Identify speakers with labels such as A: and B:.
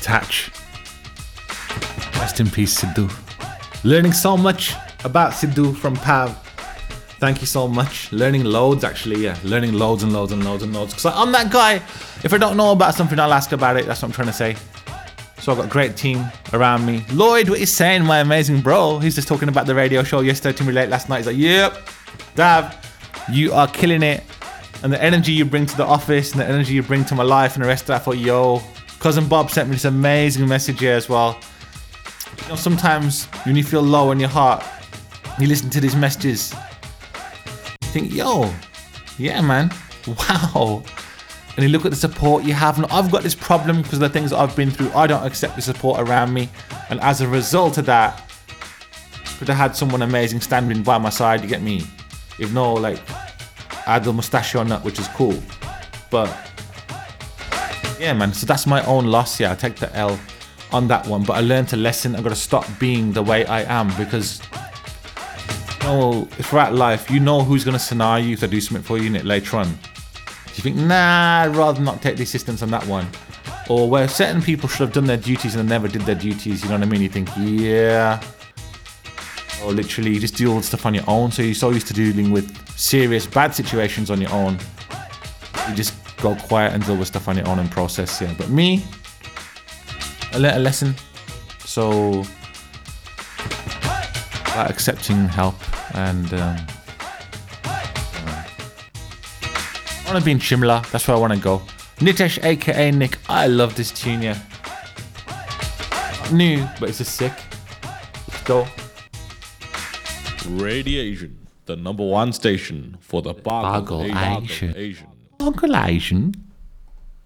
A: Detach. Rest in peace, Sidhu. Learning so much about Sidhu from Pav. Thank you so much. Learning loads, actually, yeah. Learning loads and loads and loads and loads. Because I'm that guy. If I don't know about something, I'll ask about it. That's what I'm trying to say. So I've got a great team around me. Lloyd, what you saying, my amazing bro? He's just talking about the radio show yesterday to me late last night. He's like, yep, Dav, you are killing it. And the energy you bring to the office and the energy you bring to my life and the rest of that, I thought, yo, Cousin Bob sent me this amazing message here as well. You know, sometimes when you feel low in your heart, you listen to these messages, you think, yo, yeah, man, wow. And you look at the support you have. And I've got this problem because of the things that I've been through. I don't accept the support around me. And as a result of that, could have had someone amazing standing by my side, you get me? If no, like, I had the mustachio nut, which is cool. But, yeah, man, so that's my own loss. Yeah, I take the L on that one. But I learned a lesson. I've got to stop being the way I am because, you know, throughout life, you know who's going to snare you if they do something for you in it later on. You think, nah, I'd rather not take the assistance on that one. Or where certain people should have done their duties and they never did their duties, you know what I mean? You think, yeah. Or literally, you just deal with stuff on your own. So you're so used to dealing with serious, bad situations on your own. You just go quiet and deal with stuff on your own and process, yeah. But me, I learned a lesson. So, about accepting help and... I want to be in Shimla, that's where I want to go. Nitesh aka Nick, I love this tune, yeah. Not new, but it's just sick. Let's go.
B: Radiation, the #1 station for the Bagel Asian.
A: Bagel Asian.